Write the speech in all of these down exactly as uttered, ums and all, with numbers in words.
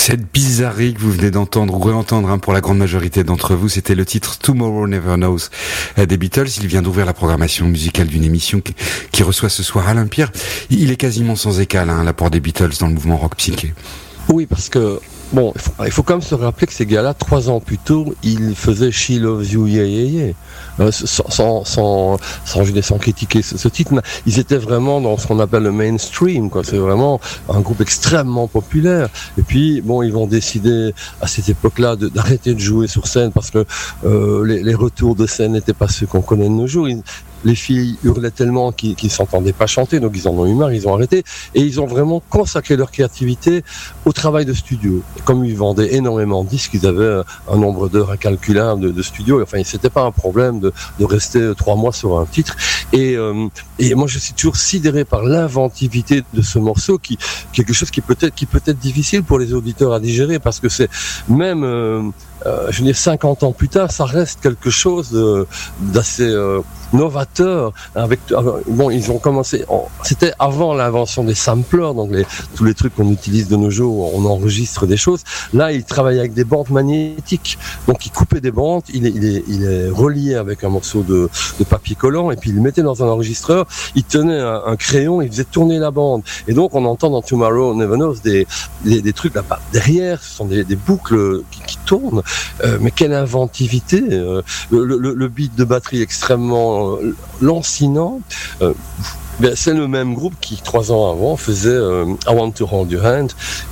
Cette bizarrerie que vous venez d'entendre ou réentendre hein, pour la grande majorité d'entre vous, c'était le titre Tomorrow Never Knows des Beatles. Il vient d'ouvrir la programmation musicale d'une émission qui, qui reçoit ce soir Alain Pierre. Il est quasiment sans égal hein, l'apport des Beatles dans le mouvement rock psyché. Oui, parce que bon, il faut, il faut quand même se rappeler que ces gars-là, trois ans plus tôt, ils faisaient She Loves You Yeah Yeah Yeah. Euh, sans, sans, sans, sans, je veux dire, sans critiquer ce, ce titre, mais ils étaient vraiment dans ce qu'on appelle le mainstream, quoi. C'est vraiment un groupe extrêmement populaire. Et puis, bon, ils vont décider à cette époque-là de, d'arrêter de jouer sur scène parce que euh, les, les retours de scène n'étaient pas ceux qu'on connaît de nos jours. Ils, les filles hurlaient tellement qu'ils ne s'entendaient pas chanter, donc ils en ont eu marre, ils ont arrêté, et ils ont vraiment consacré leur créativité au travail de studio. Et comme ils vendaient énormément de disques, ils avaient un nombre d'heures incalculable de, de studio, enfin, c'était pas un problème de, de rester trois mois sur un titre. Et, euh, et moi, je suis toujours sidéré par l'inventivité de ce morceau, qui quelque chose qui peut être qui peut être difficile pour les auditeurs à digérer, parce que c'est même euh, Euh, je veux dire, cinquante ans plus tard, ça reste quelque chose de, d'assez euh, novateur. Avec, bon, ils ont commencé, en, c'était avant l'invention des samplers, donc les, tous les trucs qu'on utilise de nos jours, on enregistre des choses. Là, ils travaillaient avec des bandes magnétiques, donc ils coupaient des bandes, il est, il est, il est relié avec un morceau de, de papier collant, et puis ils le mettaient dans un enregistreur. Ils tenaient un, un crayon, ils faisaient tourner la bande, et donc on entend dans Tomorrow Never Knows des, des, des trucs là-bas derrière, ce sont des, des boucles qui, qui tournent. Euh, mais quelle inventivité, euh, le, le, le beat de batterie extrêmement euh, lancinant. Euh, ben, c'est le même groupe qui trois ans avant faisait euh, I Want to Hold Your Hand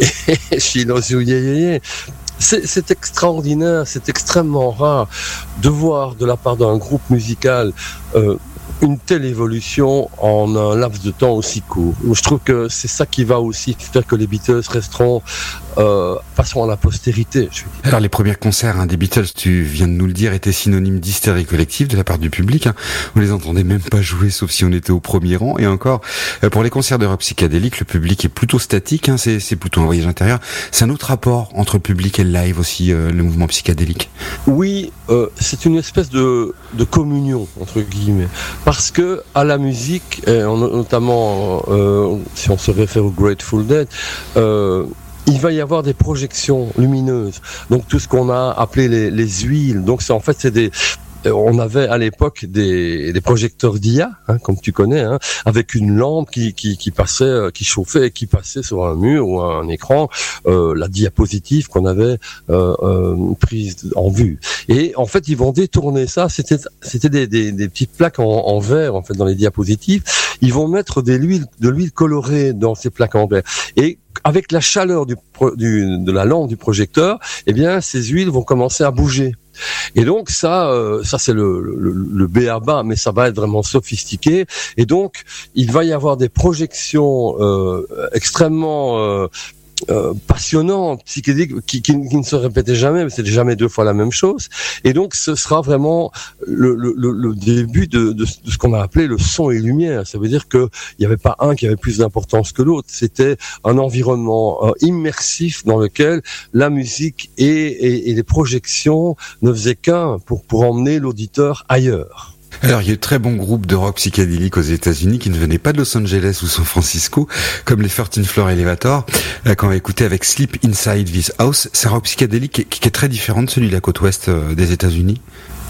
et She Loves You Yeah Yeah Yeah. C'est, c'est extraordinaire, c'est extrêmement rare de voir de la part d'un groupe musical euh, une telle évolution en un laps de temps aussi court. Je trouve que c'est ça qui va aussi faire que les Beatles resteront, euh, passeront à la postérité. Je veux dire. Alors les premiers concerts hein, des Beatles, tu viens de nous le dire, étaient synonymes d'hystérie collective de la part du public. Hein. On les entendait même pas jouer, sauf si on était au premier rang. Et encore, euh, pour les concerts de rock psychédélique, le public est plutôt statique. Hein, c'est, c'est plutôt un voyage intérieur. C'est un autre rapport entre le public et le live aussi, euh, le mouvement psychédélique. Oui, euh, c'est une espèce de, de communion entre guillemets. Parce que à la musique, et notamment euh, si on se réfère au Grateful Dead, euh, il va y avoir des projections lumineuses. Donc tout ce qu'on a appelé les, les huiles. Donc c'est en fait c'est des on avait à l'époque des, des projecteurs d'I A, hein, comme tu connais, hein, avec une lampe qui, qui, qui passait, qui chauffait et qui passait sur un mur ou un écran, euh, la diapositive qu'on avait euh, euh, prise en vue. Et en fait, ils vont détourner ça. C'était, c'était des, des, des petites plaques en, en verre en fait dans les diapositives. Ils vont mettre de l'huile, de l'huile colorée dans ces plaques en verre. Et avec la chaleur du, du, de la lampe du projecteur, eh bien, ces huiles vont commencer à bouger. Et donc ça, euh, ça c'est le, le, le b a ba, mais ça va être vraiment sophistiqué. Et donc il va y avoir des projections euh, extrêmement euh, Euh, passionnant, psychédélique, qui, qui, qui ne se répétait jamais, mais c'est jamais deux fois la même chose. Et donc, ce sera vraiment le, le, le début de, de, de ce qu'on a appelé le son et lumière. Ça veut dire que il n'y avait pas un qui avait plus d'importance que l'autre. C'était un environnement euh, immersif dans lequel la musique et, et, et les projections ne faisaient qu'un pour, pour emmener l'auditeur ailleurs. Alors, il y a eu de très bons groupes de rock psychédélique aux États-Unis qui ne venaient pas de Los Angeles ou San Francisco, comme les thirteenth Floor Elevator, euh, qu'on va écouter avec Sleep Inside This House. C'est un rock psychédélique qui, qui est très différent de celui de la côte ouest euh, des États-Unis.